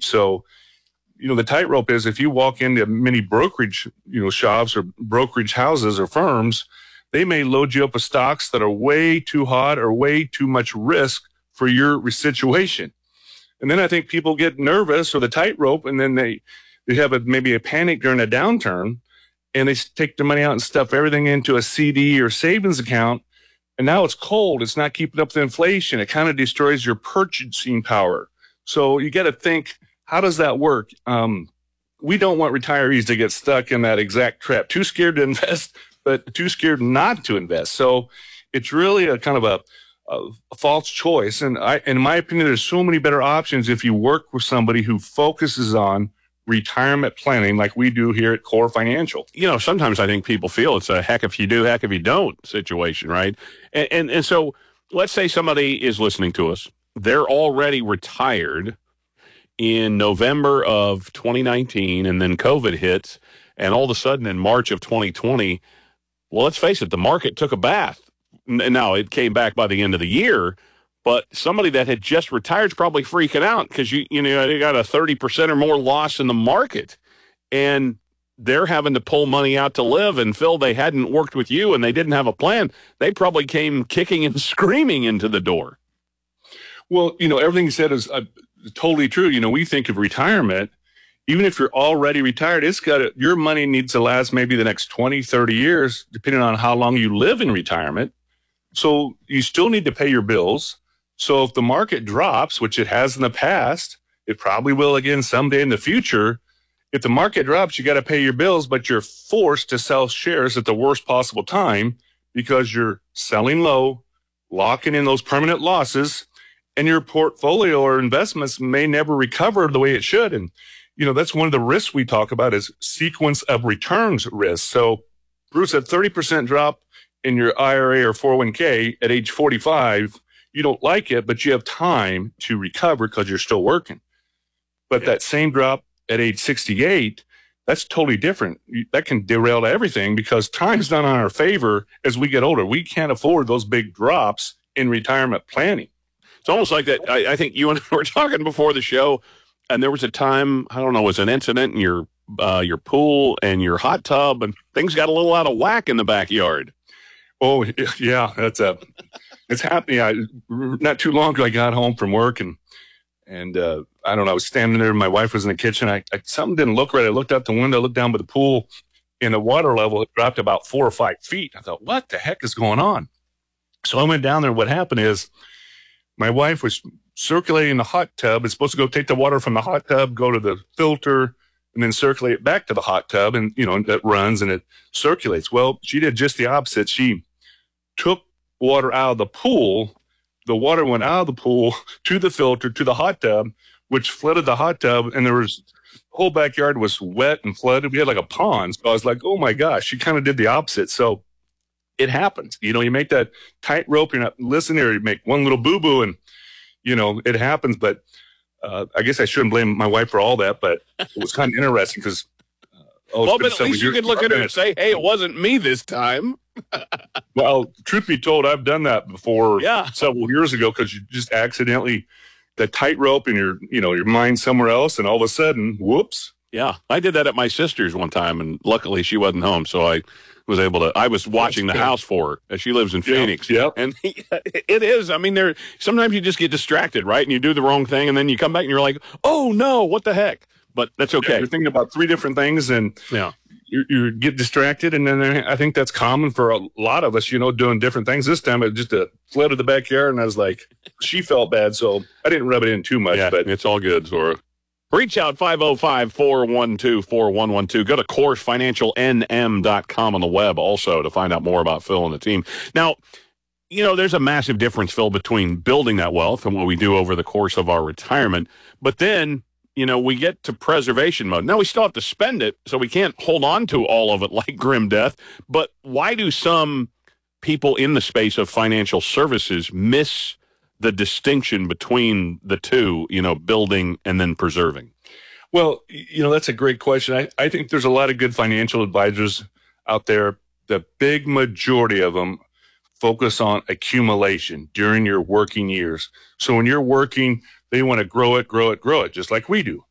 age. So, the tightrope is if you walk into many brokerage, shops or brokerage houses or firms, they may load you up with stocks that are way too hot or way too much risk for your situation. And then I think people get nervous or the tightrope, and then they have maybe a panic during a downturn, and they take their money out and stuff everything into a CD or savings account. And now it's cold. It's not keeping up with inflation. It kind of destroys your purchasing power. So you got to think, how does that work? We don't want retirees to get stuck in that exact trap. Too scared to invest, but too scared not to invest. So it's really a kind of a false choice. And in my opinion, there's so many better options if you work with somebody who focuses on retirement planning like we do here at Core Financial. Sometimes I think people feel it's a heck if you do, heck if you don't situation, right? And so let's say somebody is listening to us. They're already retired in November of 2019, and then COVID hits, and all of a sudden in March of 2020, well, let's face it, the market took a bath. Now, it came back by the end of the year, but somebody that had just retired is probably freaking out because you got a 30% or more loss in the market, and they're having to pull money out to live. And Phil, they hadn't worked with you and they didn't have a plan. They probably came kicking and screaming into the door. Well, everything you said is totally true. We think of retirement, even if you're already retired, your money needs to last maybe the next 20, 30 years, depending on how long you live in retirement. So you still need to pay your bills. So if the market drops, which it has in the past, it probably will again someday in the future. If the market drops, you got to pay your bills, but you're forced to sell shares at the worst possible time because you're selling low, locking in those permanent losses, and your portfolio or investments may never recover the way it should. And, that's one of the risks we talk about is sequence of returns risk. So, Bruce, a 30% drop in your IRA or 401k at age 45, you don't like it, but you have time to recover because you're still working. But that same drop at age 68, that's totally different. That can derail everything because time's not in our favor as we get older. We can't afford those big drops in retirement planning. It's almost like that. I think you and I were talking before the show, and there was a time, I don't know, it was an incident in your pool and your hot tub, and things got a little out of whack in the backyard. Oh, yeah, it's happening. Not too long ago, I got home from work, and I don't know, I was standing there, my wife was in the kitchen. Something didn't look right. I looked out the window, looked down by the pool, and the water level had dropped about 4 or 5 feet. I thought, what the heck is going on? So I went down there. What happened is my wife was circulating the hot tub. It's supposed to go take the water from the hot tub, go to the filter, and then circulate it back to the hot tub. And, that runs and it circulates. Well, she did just the opposite. She took water out of the pool. The water went out of the pool to the filter, to the hot tub, which flooded the hot tub. And the whole backyard was wet and flooded. We had like a pond. So I was like, oh my gosh, she kind of did the opposite. So it happens. You make that tightrope, you're not listening, or you make one little boo-boo and, it happens. But I guess I shouldn't blame my wife for all that, but it was kind of interesting because but at least you can look at her and say, hey, it wasn't me this time. Well, truth be told, I've done that before several years ago because you just accidentally the tightrope and your mind somewhere else, and all of a sudden, whoops. Yeah, I did that at my sister's one time, and luckily she wasn't home, so I was able to. I was watching the house for her. She lives in Phoenix. Yeah, and it is. I mean, sometimes you just get distracted, right? And you do the wrong thing, and then you come back and you're like, "Oh no, what the heck?" But that's okay. Yeah, you're thinking about 3 different things, and you get distracted, and then I think that's common for a lot of us. Doing different things. This time it just flooded the backyard, and I was like, she felt bad, so I didn't rub it in too much. Yeah, but it's all good, Zora. Reach out 505-412-4112. Go to CoreFinancialNM.com on the web also to find out more about Phil and the team. Now, there's a massive difference, Phil, between building that wealth and what we do over the course of our retirement. But then, we get to preservation mode. Now, we still have to spend it, so we can't hold on to all of it like grim death. But why do some people in the space of financial services miss the distinction between the two, building and then preserving? Well, that's a great question. I think there's a lot of good financial advisors out there. The big majority of them focus on accumulation during your working years. So when you're working, they want to grow it, just like we do.